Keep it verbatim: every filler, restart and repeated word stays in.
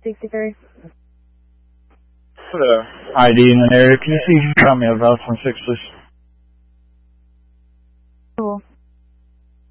sixty-three. Hello. I D in an area. Can you see tell me about from six, please?